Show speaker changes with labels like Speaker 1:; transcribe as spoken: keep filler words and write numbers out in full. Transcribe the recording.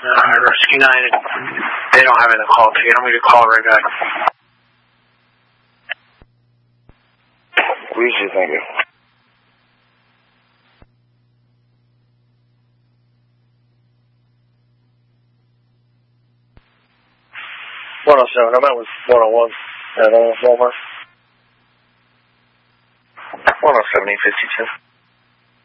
Speaker 1: Uh, Rescue nine, they don't have any call to you. I'm going to call right back.
Speaker 2: Please, thank you.
Speaker 3: one oh seven, I'm out with one oh one at uh, Walmart.
Speaker 2: one oh seven, eight fifty-two.